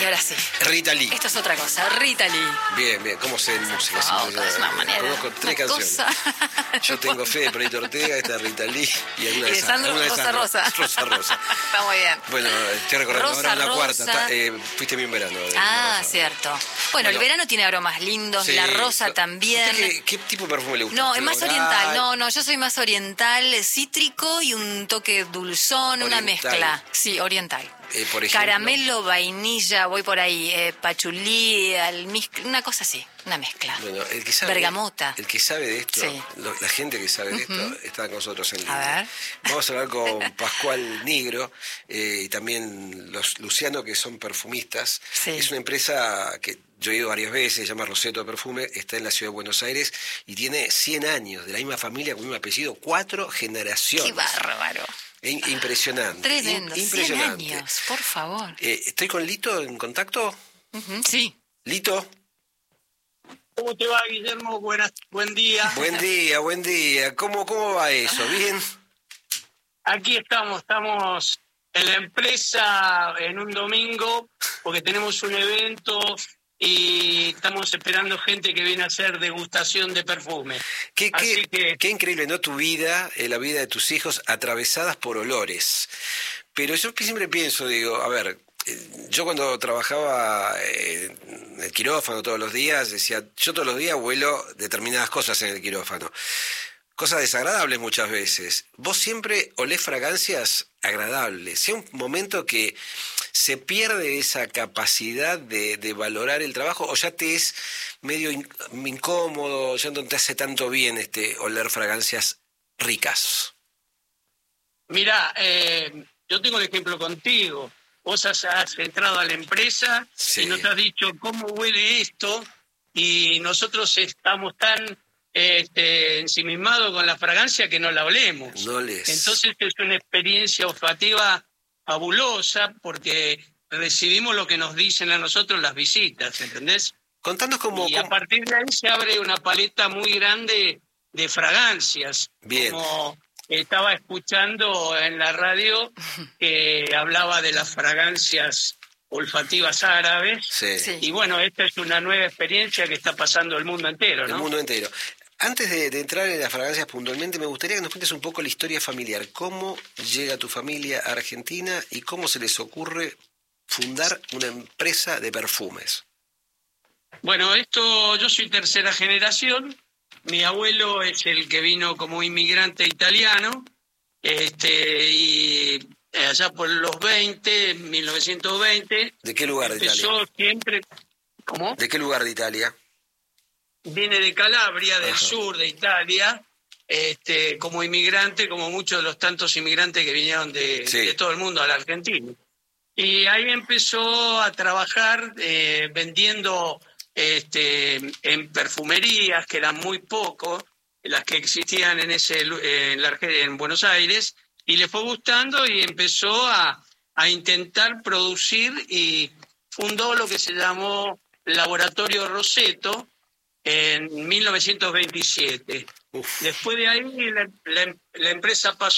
Y ahora sí. Rita Lee. Esto es otra cosa, Rita Lee. Bien, ¿cómo sé música? Es una manera. Conozco tres canciones. Yo tengo fe de Perito Ortega, esta es Rita Lee y alguna de Sandro Rosa. Rosa Rosa. Está muy bien. Bueno, estoy recordando Rosa, ahora la Rosa. cuarta. Fuiste bien verano. Cierto. Bueno, el verano tiene aromas lindos, sí, la rosa también. ¿Qué tipo de perfume le gusta? No, es más ¿Floral? oriental. No, yo soy más oriental, cítrico y un toque dulzón, una mezcla. Sí, oriental. Por ejemplo, caramelo, vainilla, voy por ahí, pachulí, una cosa así, una mezcla. Bueno, el que sabe, bergamota. El que sabe de esto, Sí. la gente que sabe de esto, está con nosotros en línea. A ver. Vamos a hablar con Pascual Nigro y también los Luciano, que son perfumistas. Sí. Es una empresa que yo he ido varias veces, se llama Roseto Perfume, está en la ciudad de Buenos Aires y tiene 100 años, de la misma familia, con el mismo apellido, 4 generaciones. ¡Qué bárbaro! Impresionante. Tremendo, 100 impresionante. años, por favor. ¿Estoy con Lito en contacto? Sí. ¿Lito? ¿Cómo te va, Guillermo? Buen día. Buen día. ¿Cómo va eso? ¿Bien? Aquí estamos en la empresa en un domingo porque tenemos un evento y estamos esperando gente que viene a hacer degustación de perfume. Qué increíble, ¿no? Tu vida, la vida de tus hijos atravesadas por olores. Pero yo siempre pienso, digo, a ver, yo cuando trabajaba en el quirófano todos los días, decía, yo todos los días huelo determinadas cosas en el quirófano. Cosas desagradables muchas veces. Vos siempre olés fragancias agradables. Sea un momento que se pierde esa capacidad de valorar el trabajo, o ya te es medio incómodo, ya no te hace tanto bien oler fragancias ricas. Mirá, yo tengo el ejemplo contigo. Vos has entrado a la empresa y nos has dicho cómo huele esto y nosotros estamos tan ensimismados con la fragancia que no la olemos. No les. Entonces es una experiencia olfativa fabulosa porque recibimos lo que nos dicen a nosotros las visitas, ¿entendés? Contanos cómo... Y a partir de ahí se abre una paleta muy grande de fragancias. Bien. Como estaba escuchando en la radio que hablaba de las fragancias olfativas árabes. Sí. Y bueno, esta es una nueva experiencia que está pasando el mundo entero, ¿no? El mundo entero. Antes de entrar en las fragancias puntualmente, me gustaría que nos cuentes un poco la historia familiar. ¿Cómo llega tu familia a Argentina y cómo se les ocurre fundar una empresa de perfumes? Bueno, yo soy tercera generación. Mi abuelo es el que vino como inmigrante italiano, y allá por los 1920. ¿De qué lugar de Italia? Empezó siempre... ¿Cómo? ¿De qué lugar de Italia? Viene de Calabria, del sur de Italia, como inmigrante, como muchos de los tantos inmigrantes que vinieron de todo el mundo a la Argentina. Y ahí empezó a trabajar vendiendo en perfumerías, que eran muy pocos, las que existían en Buenos Aires, y le fue gustando y empezó a intentar producir y fundó lo que se llamó Laboratorio Roseto en 1927. Después de ahí la empresa pasó